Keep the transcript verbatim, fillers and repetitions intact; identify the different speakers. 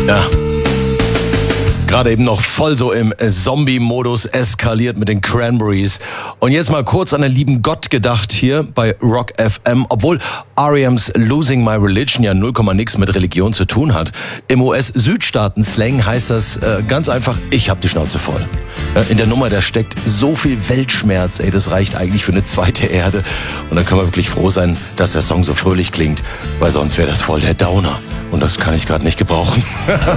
Speaker 1: Ja. Gerade eben noch voll so im Zombie-Modus eskaliert mit den Cranberries. Und jetzt mal kurz an den lieben Gott gedacht hier bei Rock F M. Obwohl R E M's Losing My Religion ja null Komma nix mit Religion zu tun hat. Im U S-Südstaaten-Slang heißt das äh, ganz einfach, ich hab die Schnauze voll. Äh, in der Nummer, da steckt so viel Weltschmerz, ey, das reicht eigentlich für eine zweite Erde. Und da können wir wirklich froh sein, dass der Song so fröhlich klingt, weil sonst wäre das voll der Downer. Und das kann ich gerade nicht gebrauchen.